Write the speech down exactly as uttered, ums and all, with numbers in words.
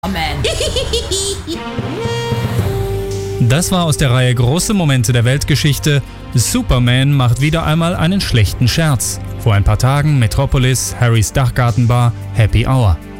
Amen. Das war aus der Reihe Große Momente der Weltgeschichte. Superman macht wieder einmal einen schlechten Scherz. Vor ein paar Tagen Metropolis, Harrys Dachgartenbar, Happy Hour.